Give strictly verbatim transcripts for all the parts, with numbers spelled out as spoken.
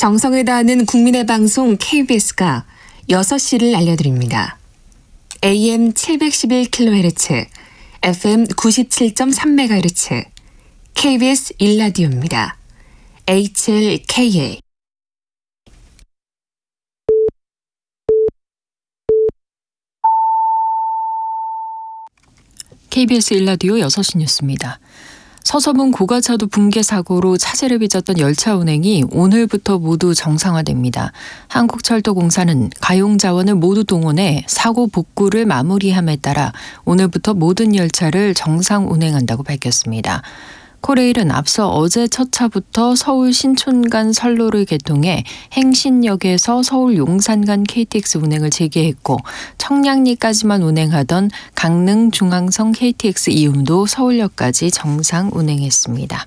정성을 다하는 국민의 방송 케이비에스가 여섯 시를 알려드립니다. 에이엠 칠백십일 킬로헤르츠, 에프엠 구십칠 점 삼 메가헤르츠, 케이비에스 일 라디오입니다. 에이치엘케이에이. 케이비에스 일 라디오 여섯 시 뉴스입니다. 서서문 고가차도 붕괴 사고로 차질을 빚었던 열차 운행이 오늘부터 모두 정상화됩니다. 한국철도공사는 가용 자원을 모두 동원해 사고 복구를 마무리함에 따라 오늘부터 모든 열차를 정상 운행한다고 밝혔습니다. 코레일은 앞서 어제 첫 차부터 서울 신촌 간 선로를 개통해 행신역에서 서울 용산 간 케이티엑스 운행을 재개했고 청량리까지만 운행하던 강릉 중앙선 케이티엑스 이음도 서울역까지 정상 운행했습니다.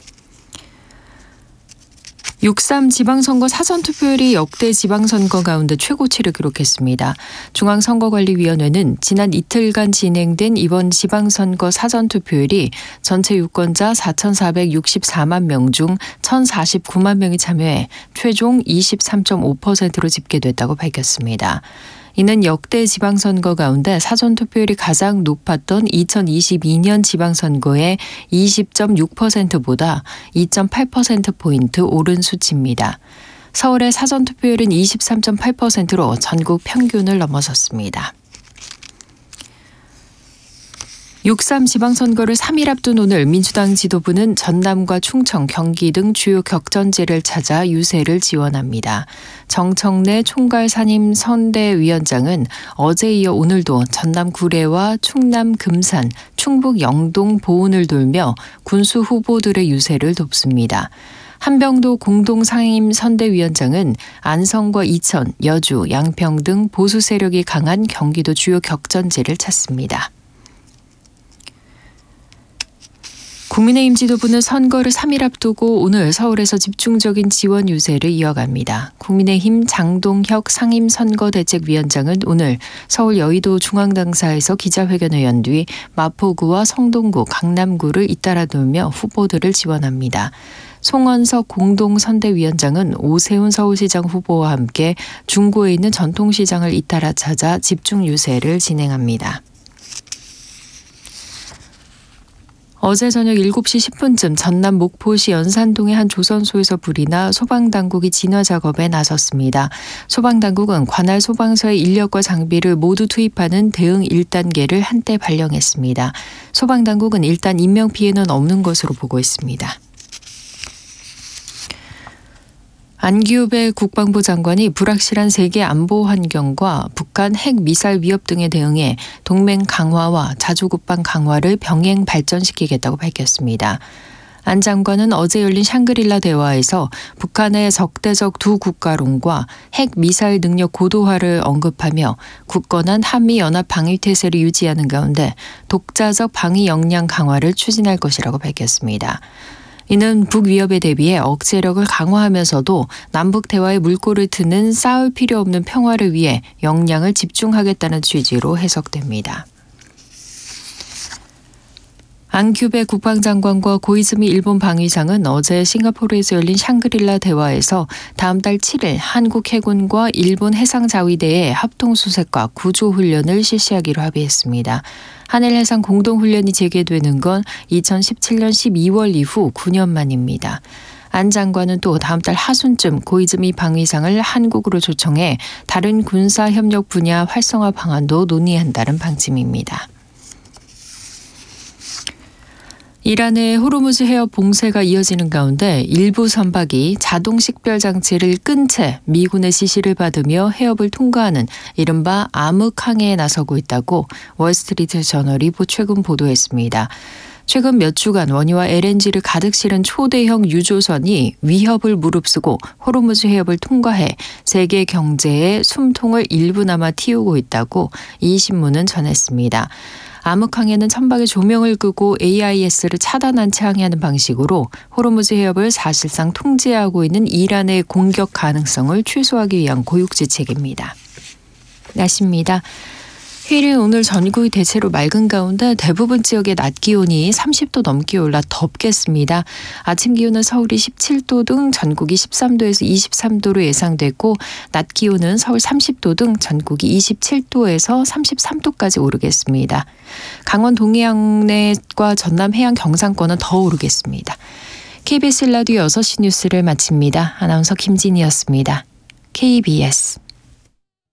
육삼 지방선거 사전투표율이 역대 지방선거 가운데 최고치를 기록했습니다. 중앙선거관리위원회는 지난 이틀간 진행된 이번 지방선거 사전투표율이 전체 유권자 사천사백육십사만 명 중 천사십구만 명이 참여해 최종 이십삼 점 오 퍼센트로 집계됐다고 밝혔습니다. 이는 역대 지방선거 가운데 사전투표율이 가장 높았던 이천이십이 년 지방선거의 이십 점 육 퍼센트보다 이 점 팔 퍼센트포인트 오른 수치입니다. 서울의 사전투표율은 이십삼 점 팔 퍼센트로 전국 평균을 넘어섰습니다. 육삼 지방선거를 삼 일 앞둔 오늘 민주당 지도부는 전남과 충청, 경기 등 주요 격전지를 찾아 유세를 지원합니다. 정청래 총괄 산임 선대위원장은 어제 이어 오늘도 전남 구례와 충남 금산, 충북 영동 보은을 돌며 군수 후보들의 유세를 돕습니다. 한병도 공동상임 선대위원장은 안성과 이천, 여주, 양평 등 보수 세력이 강한 경기도 주요 격전지를 찾습니다. 국민의힘 지도부는 선거를 삼 일 앞두고 오늘 서울에서 집중적인 지원 유세를 이어갑니다. 국민의힘 장동혁 상임선거대책위원장은 오늘 서울 여의도 중앙당사에서 기자회견을 연 뒤 마포구와 성동구, 강남구를 잇따라 돌며 후보들을 지원합니다. 송원석 공동선대위원장은 오세훈 서울시장 후보와 함께 중구에 있는 전통시장을 잇따라 찾아 집중 유세를 진행합니다. 어제 저녁 일곱 시 십 분쯤 전남 목포시 연산동의 한 조선소에서 불이 나 소방당국이 진화 작업에 나섰습니다. 소방당국은 관할 소방서의 인력과 장비를 모두 투입하는 대응 일 단계를 한때 발령했습니다. 소방당국은 일단 인명피해는 없는 것으로 보고 있습니다. 안기후배 국방부 장관이 불확실한 세계 안보 환경과 북한 핵미사일 위협 등에 대응해 동맹 강화와 자주국방 강화를 병행 발전시키겠다고 밝혔습니다. 안 장관은 어제 열린 샹그릴라 대화에서 북한의 적대적 두 국가론과 핵미사일 능력 고도화를 언급하며 굳건한 한미연합 방위태세를 유지하는 가운데 독자적 방위 역량 강화를 추진할 것이라고 밝혔습니다. 이는 북위협에 대비해 억제력을 강화하면서도 남북 대화의 물꼬를 트는 쌓을 필요 없는 평화를 위해 역량을 집중하겠다는 취지로 해석됩니다. 안규베 국방장관과 고이즈미 일본 방위상은 어제 싱가포르에서 열린 샹그릴라 대화에서 다음 달 칠 일 한국 해군과 일본 해상자위대의 합동수색과 구조훈련을 실시하기로 합의했습니다. 한일 해상 공동훈련이 재개되는 건 이천십칠 년 십이 월 이후 구 년 만입니다. 안 장관은 또 다음 달 하순쯤 고이즈미 방위상을 한국으로 초청해 다른 군사협력 분야 활성화 방안도 논의한다는 방침입니다. 이란의 호르무즈 해협 봉쇄가 이어지는 가운데 일부 선박이 자동 식별 장치를 끈 채 미군의 지시를 받으며 해협을 통과하는 이른바 암흑 항해에 나서고 있다고 월스트리트 저널이 최근 보도했습니다. 최근 몇 주간 원유와 엘엔지를 가득 실은 초대형 유조선이 위협을 무릅쓰고 호르무즈 해협을 통과해 세계 경제에 숨통을 일부나마 틔우고 있다고 이 신문은 전했습니다. 암흑항해는 천박의 조명을 끄고 에이아이에스를 차단한 채 항해하는 방식으로 호르무즈 해협을 사실상 통제하고 있는 이란의 공격 가능성을 최소화하기 위한 고육지책입니다. 날씨입니다. 휴일인 오늘 전국이 대체로 맑은 가운데 대부분 지역의 낮 기온이 삼십 도 넘게 올라 덥겠습니다. 아침 기온은 서울이 십칠 도 등 전국이 십삼 도에서 이십삼 도로 예상되고 낮 기온은 서울 삼십 도 등 전국이 이십칠 도에서 삼십삼 도까지 오르겠습니다. 강원 동해안과 전남 해안 경상권은 더 오르겠습니다. 케이비에스 라디오 여섯 시 뉴스를 마칩니다. 아나운서 김진희였습니다. 케이비에스